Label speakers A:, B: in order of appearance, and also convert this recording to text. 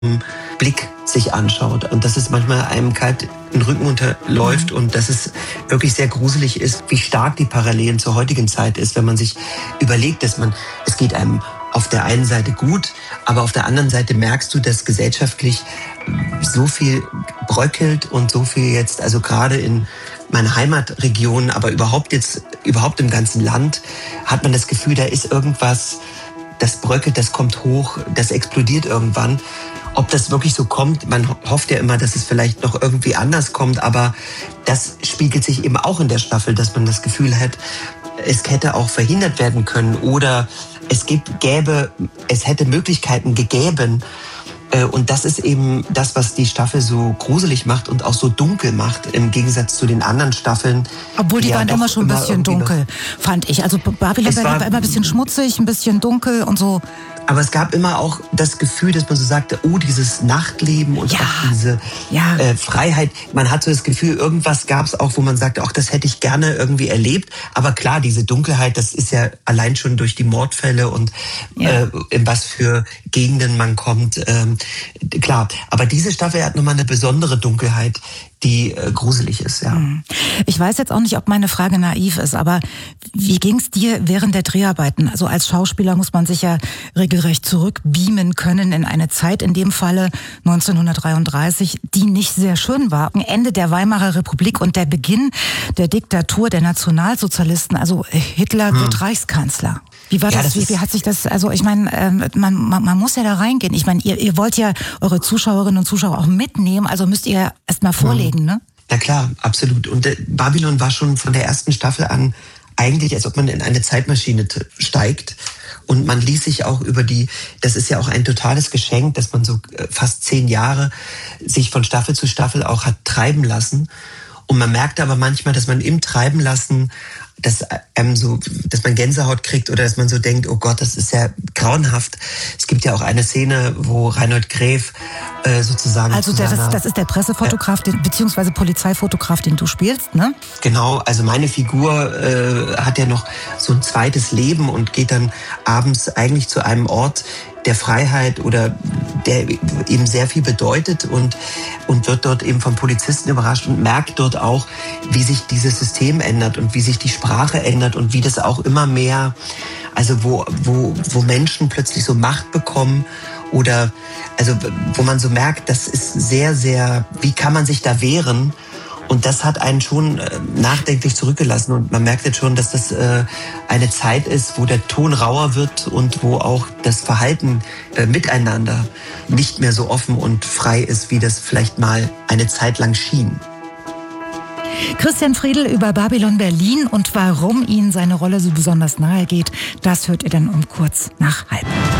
A: Blick sich anschaut und dass es manchmal einem kalt den Rücken unterläuft und dass es wirklich sehr gruselig ist, wie stark die Parallelen zur heutigen Zeit ist, wenn man sich überlegt, es geht einem auf der einen Seite gut, aber auf der anderen Seite merkst du, dass gesellschaftlich so viel bröckelt und so viel jetzt, also gerade in meiner Heimatregion, aber überhaupt im ganzen Land, hat man das Gefühl, da ist irgendwas, das bröckelt, das kommt hoch, das explodiert irgendwann. Ob das wirklich so kommt, man hofft ja immer, dass es vielleicht noch irgendwie anders kommt, aber das spiegelt sich eben auch in der Staffel, dass man das Gefühl hat, es hätte auch verhindert werden können oder es hätte Möglichkeiten gegeben. Und das ist eben das, was die Staffel so gruselig macht und auch so dunkel macht, im Gegensatz zu den anderen Staffeln.
B: Obwohl die waren immer schon ein bisschen dunkel, fand ich. Also Babylon war immer ein bisschen schmutzig, ein bisschen dunkel und so.
A: Aber es gab immer auch das Gefühl, dass man so sagte, oh, dieses Nachtleben und auch diese Freiheit. Man hat so das Gefühl, irgendwas gab es auch, wo man sagte, ach, das hätte ich gerne irgendwie erlebt. Aber klar, diese Dunkelheit, das ist ja allein schon durch die Mordfälle und in was für Gegenden man kommt. Klar, aber diese Staffel hat nochmal eine besondere Dunkelheit, die gruselig ist, ja.
B: Ich weiß jetzt auch nicht, ob meine Frage naiv ist, aber wie ging's dir während der Dreharbeiten? Also als Schauspieler muss man sich ja regelrecht zurückbeamen können in eine Zeit, in dem Falle 1933, die nicht sehr schön war. Ende der Weimarer Republik und der Beginn der Diktatur der Nationalsozialisten, also Hitler wird Reichskanzler. Wie war das? Wie hat sich das, also ich meine, man muss ja da reingehen. Ich meine, ihr wollt ja eure Zuschauerinnen und Zuschauer auch mitnehmen, also müsst ihr erst mal vorlegen, ne?
A: Na klar, absolut. Und Babylon war schon von der ersten Staffel an eigentlich, als ob man in eine Zeitmaschine steigt. Und man ließ sich auch das ist ja auch ein totales Geschenk, dass man so fast 10 Jahre sich von Staffel zu Staffel auch hat treiben lassen. Und man merkte aber manchmal, dass man im Treiben lassen, dass man Gänsehaut kriegt oder dass man so denkt, oh Gott, das ist ja grauenhaft. Es gibt ja auch eine Szene, wo Reinhold Gref sozusagen...
B: Also das ist der Pressefotograf, beziehungsweise Polizeifotograf, den du spielst, ne?
A: Genau, also meine Figur hat ja noch so ein zweites Leben und geht dann abends eigentlich zu einem Ort der Freiheit oder der eben sehr viel bedeutet und wird dort eben vom Polizisten überrascht und merkt dort auch, wie sich dieses System ändert und wie sich die Sprache ändert und wie das auch immer mehr, also wo Menschen plötzlich so Macht bekommen oder also wo man so merkt, das ist sehr, sehr, wie kann man sich da wehren? Und das hat einen schon nachdenklich zurückgelassen. Und man merkt jetzt schon, dass das eine Zeit ist, wo der Ton rauer wird und wo auch das Verhalten miteinander nicht mehr so offen und frei ist, wie das vielleicht mal eine Zeit lang schien.
B: Christian Friedl über Babylon Berlin und warum ihm seine Rolle so besonders nahe geht, das hört ihr dann um kurz nach 12:30.